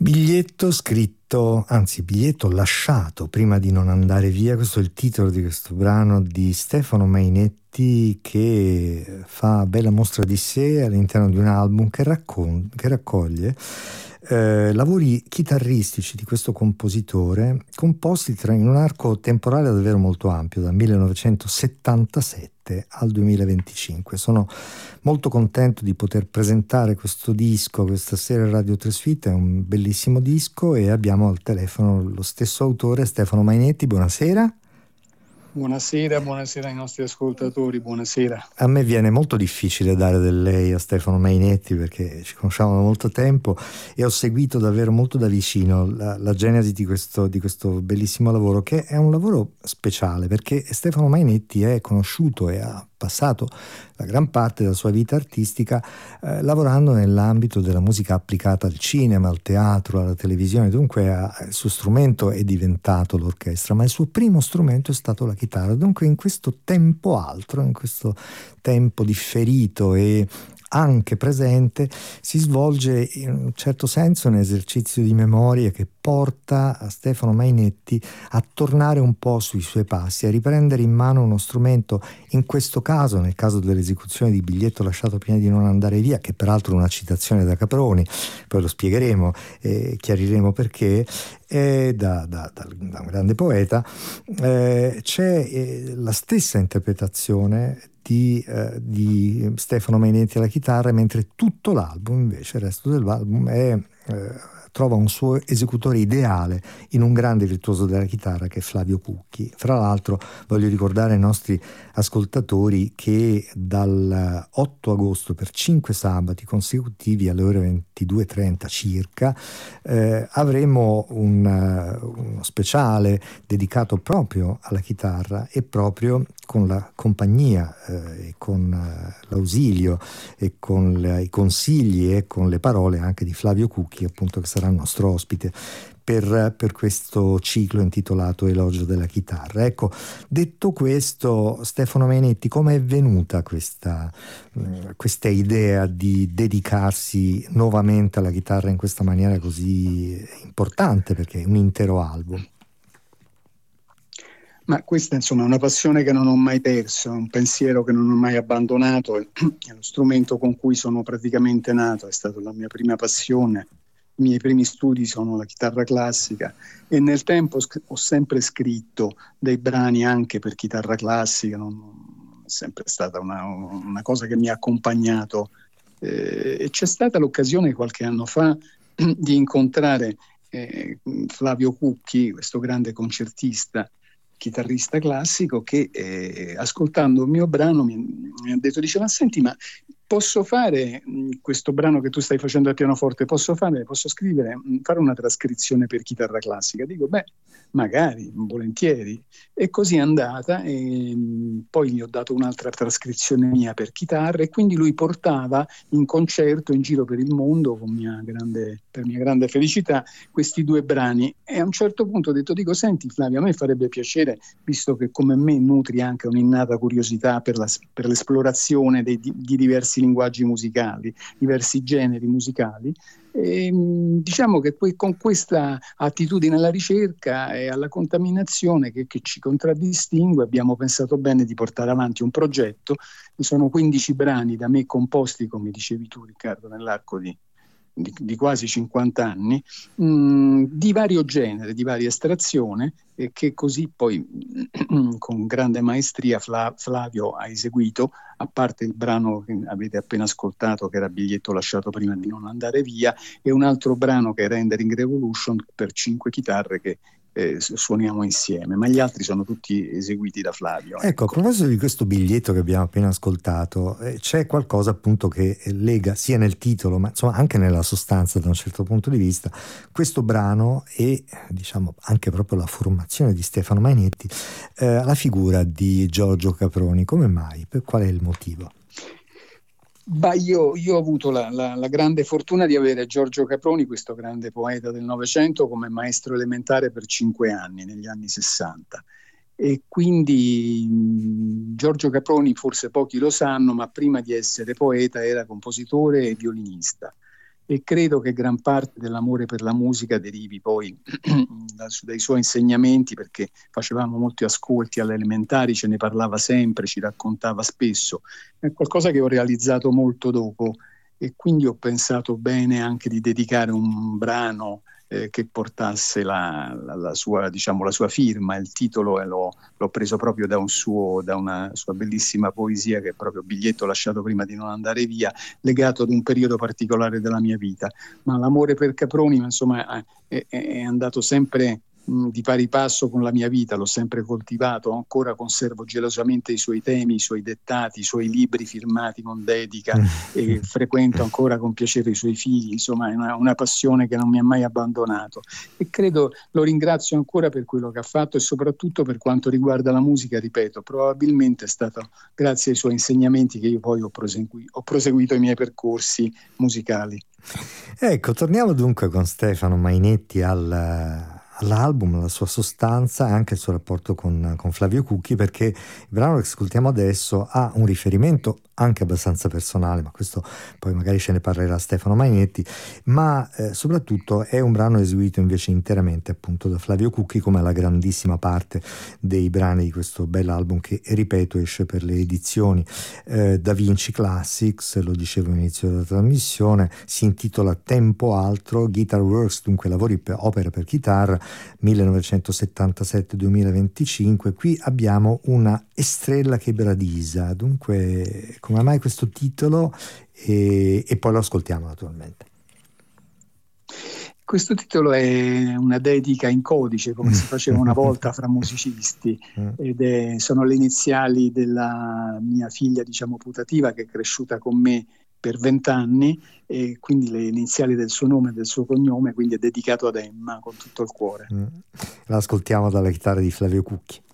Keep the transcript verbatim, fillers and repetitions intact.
Biglietto scritto, anzi biglietto lasciato prima di non andare via, questo è il titolo di questo brano di Stefano Mainetti, che fa bella mostra di sé all'interno di un album che, raccon- che raccoglie eh, lavori chitarristici di questo compositore, composti tra, in un arco temporale davvero molto ampio, dal millenovecentosettantasette al duemilaventicinque. Sono molto contento di poter presentare questo disco questa sera a Radio Trasfit. È un bellissimo disco e abbiamo al telefono lo stesso autore, Stefano Mainetti. Buonasera. Buonasera, buonasera ai nostri ascoltatori, buonasera. A me viene molto difficile dare del lei a Stefano Mainetti perché ci conosciamo da molto tempo e ho seguito davvero molto da vicino la, la genesi di questo, di questo bellissimo lavoro, che è un lavoro speciale perché Stefano Mainetti è conosciuto e ha passato la gran parte della sua vita artistica eh, lavorando nell'ambito della musica applicata al cinema, al teatro, alla televisione. Dunque ha, il suo strumento è diventato l'orchestra, ma il suo primo strumento è stato la chitarra. Dunque in questo tempo altro, in questo tempo differito e anche presente, si svolge in un certo senso un esercizio di memoria che porta a Stefano Mainetti a tornare un po' sui suoi passi, a riprendere in mano uno strumento, in questo caso, nel caso dell'esecuzione di Biglietto lasciato prima di non andare via, che peraltro è una citazione da Caproni, poi lo spiegheremo e chiariremo perché, è da, da, da, da un grande poeta, eh, c'è eh, la stessa interpretazione Di, eh, di Stefano Mainetti alla chitarra, mentre tutto l'album, invece, il resto dell'album è, eh, trova un suo esecutore ideale in un grande virtuoso della chitarra che è Flavio Cucchi. Fra l'altro voglio ricordare ai nostri ascoltatori che dal otto agosto per cinque sabati consecutivi alle ore ventidue e trenta circa eh, avremo un, uh, uno speciale dedicato proprio alla chitarra e proprio con la compagnia eh, e con uh, l'ausilio e con le, i consigli e con le parole anche di Flavio Cucchi, appunto, che sarà il nostro ospite per, per questo ciclo intitolato Elogio della chitarra. Ecco, detto questo, Stefano Mainetti, come è venuta questa, mh, questa idea di dedicarsi nuovamente alla chitarra in questa maniera così importante, perché è un intero album? Ma questa, insomma, è una passione che non ho mai perso, è un pensiero che non ho mai abbandonato, è lo strumento con cui sono praticamente nato, è stata la mia prima passione. I miei primi studi sono la chitarra classica e nel tempo ho sempre scritto dei brani anche per chitarra classica, non, è sempre stata una, una cosa che mi ha accompagnato. Eh, e c'è stata l'occasione qualche anno fa di incontrare eh, Flavio Cucchi, questo grande concertista, chitarrista classico, che eh, ascoltando il mio brano mi, mi ha detto, diceva, senti, ma posso fare mh, questo brano che tu stai facendo al pianoforte, posso fare, posso scrivere, mh, fare una trascrizione per chitarra classica? Dico, beh, magari, volentieri. E così è andata, e mh, poi gli ho dato un'altra trascrizione mia per chitarra e quindi lui portava in concerto in giro per il mondo, con mia grande, per mia grande felicità, questi due brani. E a un certo punto ho detto, dico, senti Flavio, a me farebbe piacere, visto che come me nutri anche un'innata curiosità per, la, per l'esplorazione dei, di, di diversi linguaggi musicali, diversi generi musicali, e, diciamo che que, con questa attitudine alla ricerca e alla contaminazione che, che ci contraddistingue abbiamo pensato bene di portare avanti un progetto. Sono quindici brani da me composti, come dicevi tu Riccardo, nell'arco di Di, di quasi cinquanta anni, mh, di vario genere, di varia estrazione, e che così poi con grande maestria Fla, Flavio ha eseguito, a parte il brano che avete appena ascoltato, che era Biglietto lasciato prima di non andare via, e un altro brano che è Rendering Revolution per cinque chitarre che Eh, suoniamo insieme, ma gli altri sono tutti eseguiti da Flavio. Ecco, Ecco. a proposito di questo biglietto che abbiamo appena ascoltato, eh, c'è qualcosa appunto che lega sia nel titolo, ma insomma anche nella sostanza da un certo punto di vista, questo brano e diciamo anche proprio la formazione di Stefano Mainetti eh, alla figura di Giorgio Caproni. Come mai? Per qual è il motivo? Bah, io, io ho avuto la, la, la grande fortuna di avere Giorgio Caproni, questo grande poeta del Novecento, come maestro elementare per cinque anni, negli anni sessanta. E quindi mh, Giorgio Caproni, forse pochi lo sanno, ma prima di essere poeta era compositore e violinista. e credo che gran parte dell'amore per la musica derivi poi dai suoi insegnamenti, perché facevamo molti ascolti alle elementari, ce ne parlava sempre, ci raccontava spesso. È qualcosa che ho realizzato molto dopo e quindi ho pensato bene anche di dedicare un brano eh, che portasse la, la, la, sua, diciamo, la sua firma. Il titolo eh, l'ho, l'ho preso proprio da, un suo, da una sua bellissima poesia, che è proprio Biglietto lasciato prima di non andare via, legato ad un periodo particolare della mia vita. Ma l'amore per Caproni, insomma, è, è andato sempre di pari passo con la mia vita, l'ho sempre coltivato, ancora conservo gelosamente i suoi temi, i suoi dettati, i suoi libri firmati con dedica e frequento ancora con piacere i suoi figli, insomma è una, una passione che non mi ha mai abbandonato e credo lo ringrazio ancora per quello che ha fatto e soprattutto per quanto riguarda la musica, ripeto, probabilmente è stato grazie ai suoi insegnamenti che io poi ho proseguito, ho proseguito i miei percorsi musicali. Ecco, torniamo dunque con Stefano Mainetti al all'album, la sua sostanza e anche il suo rapporto con, con Flavio Cucchi, perché il brano che ascoltiamo adesso ha un riferimento anche abbastanza personale, ma questo poi magari ce ne parlerà Stefano Mainetti, ma eh, soprattutto è un brano eseguito invece interamente appunto da Flavio Cucchi, come la grandissima parte dei brani di questo bell'album che, ripeto, esce per le edizioni eh, Da Vinci Classics, lo dicevo all'inizio della trasmissione, si intitola Tempo Altro, Guitar Works, dunque lavori per opere per chitarra, millenovecentosettantasette duemilaventicinque. Qui abbiamo una Estrella che bradisa, dunque come mai questo titolo? E, e poi lo ascoltiamo naturalmente. Questo titolo è una dedica in codice, come si faceva una volta fra musicisti, ed è, sono le iniziali della mia figlia, diciamo, putativa, che è cresciuta con me per vent'anni, e quindi le iniziali del suo nome e del suo cognome, quindi è dedicato ad Emma con tutto il cuore. L'ascoltiamo dalla chitarra di Flavio Cucchi.